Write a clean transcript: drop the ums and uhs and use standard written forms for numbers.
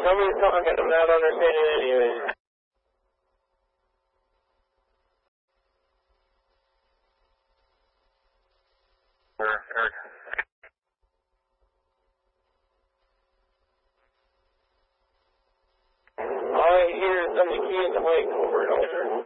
Nobody's talking. I'm not understanding any of it. All I hear is on the key in the mic over and over.